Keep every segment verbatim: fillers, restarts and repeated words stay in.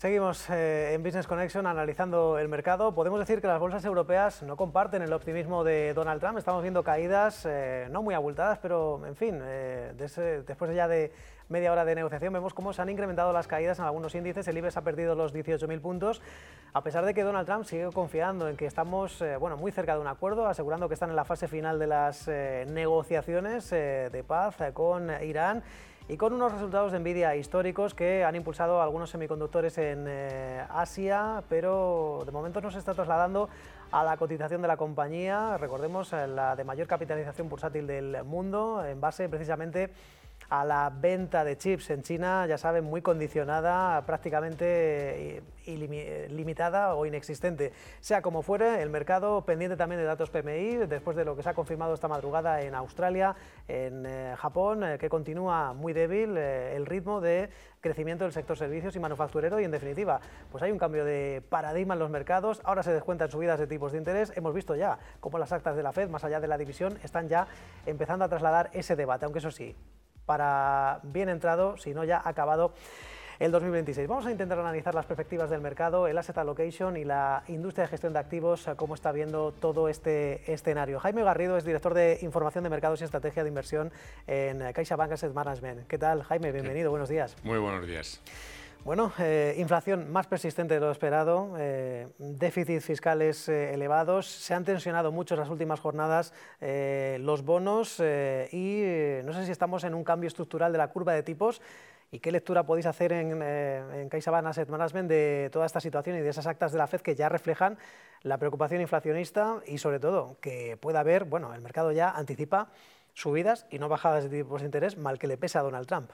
Seguimos eh, en Business Connection analizando el mercado. Podemos decir que las bolsas europeas no comparten el optimismo de Donald Trump. Estamos viendo caídas eh, no muy abultadas, pero en fin, eh, des, después ya de media hora de negociación vemos cómo se han incrementado las caídas en algunos índices. El IBEX ha perdido los dieciocho mil puntos, a pesar de que Donald Trump sigue confiando en que estamos eh, bueno, muy cerca de un acuerdo, asegurando que están en la fase final de las eh, negociaciones eh, de paz eh, con Irán, y con unos resultados de Nvidia históricos que han impulsado a algunos semiconductores en eh, Asia, pero de momento no se está trasladando a la cotización de la compañía. Recordemos, eh, la de mayor capitalización bursátil del mundo, en base precisamente a la venta de chips en China, ya saben, muy condicionada, prácticamente limitada o inexistente. Sea como fuere, el mercado pendiente también de datos P M I, después de lo que se ha confirmado esta madrugada en Australia, en eh, Japón, eh, que continúa muy débil eh, el ritmo de crecimiento del sector servicios y manufacturero, y en definitiva, pues hay un cambio de paradigma en los mercados. Ahora se descuentan subidas de tipos de interés. Hemos visto ya cómo las actas de la Fed, más allá de la división, están ya empezando a trasladar ese debate, aunque eso sí, para bien entrado, si no ya acabado el dos mil veintiséis. Vamos a intentar analizar las perspectivas del mercado, el asset allocation y la industria de gestión de activos, cómo está viendo todo este escenario. Jaime Garrido es director de Información de Mercados y Estrategia de Inversión en CaixaBank Asset Management. ¿Qué tal, Jaime? Bienvenido, buenos días. Muy buenos días. Bueno, eh, inflación más persistente de lo esperado, eh, déficits fiscales eh, elevados, se han tensionado mucho en las últimas jornadas eh, los bonos eh, y eh, no sé si estamos en un cambio estructural de la curva de tipos. ¿Y qué lectura podéis hacer en, eh, en CaixaBank Asset Management de toda esta situación y de esas actas de la Fed que ya reflejan la preocupación inflacionista y sobre todo que pueda haber, bueno, el mercado ya anticipa subidas y no bajadas de tipos de interés, mal que le pese a Donald Trump?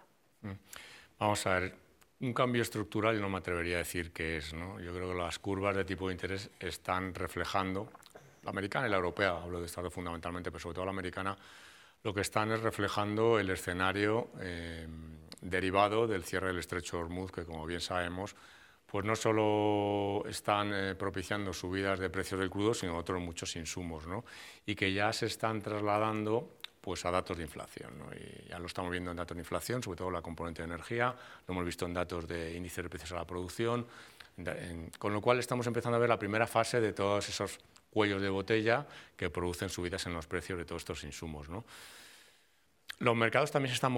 Vamos a ver. Un cambio estructural yo no me atrevería a decir que es, ¿no? Yo creo que las curvas de tipo de interés están reflejando, la americana y la europea, hablo de estas fundamentalmente, pero sobre todo la americana, lo que están es reflejando el escenario eh, derivado del cierre del estrecho de Hormuz, que como bien sabemos, pues no solo están eh, propiciando subidas de precios del crudo, sino otros muchos insumos, ¿no? Y que ya se están trasladando pues a datos de inflación, ¿no? Y ya lo estamos viendo en datos de inflación, sobre todo la componente de energía, lo hemos visto en datos de índice de precios a la producción, en, en, con lo cual estamos empezando a ver la primera fase de todos esos cuellos de botella que producen subidas en los precios de todos estos insumos, ¿no? Los mercados también se están